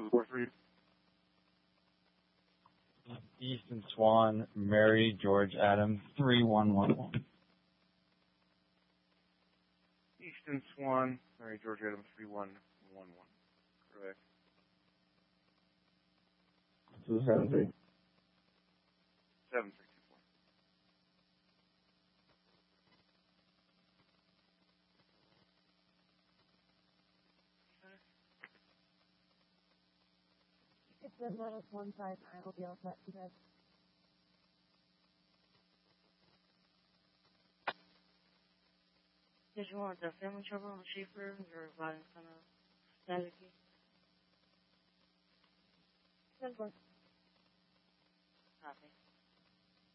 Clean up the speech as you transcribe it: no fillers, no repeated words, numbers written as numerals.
43. Easton Swan, Mary George Adam 3111. Easton Swan, Mary George Adam 3111. Correct. 273. 7324. It's the little 159. I'll be all set. Good. Did you want the family trouble on Schaefer or violence on a static? Good one. Copy.